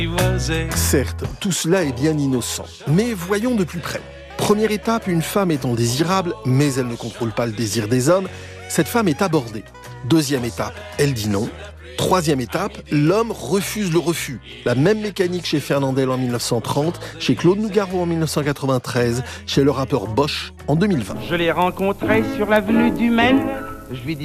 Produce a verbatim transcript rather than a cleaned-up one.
Certes, tout cela est bien innocent, mais voyons de plus près. Première étape, une femme étant désirable, mais elle ne contrôle pas le désir des hommes, cette femme est abordée. Deuxième étape, elle dit non. Troisième étape, l'homme refuse le refus. La même mécanique chez Fernandel en mille neuf cent trente, chez Claude Nougaro en mille neuf cent quatre-vingt-treize, chez le rappeur Bosch en deux mille vingt. Je l'ai rencontré sur l'avenue du Maine. Je lui dis